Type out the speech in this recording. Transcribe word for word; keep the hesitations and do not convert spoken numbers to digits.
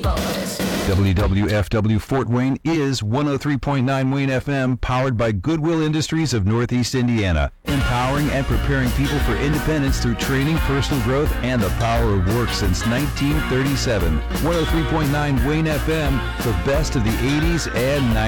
vocalist. W W F W Fort Wayne is one oh three point nine Wayne F M, powered by Goodwill Industries of Northeast Indiana, empowering and preparing people for independence through training, personal growth, and the power of work since nineteen thirty-seven. one oh three point nine Wayne F M, the best of the eighties and nineties.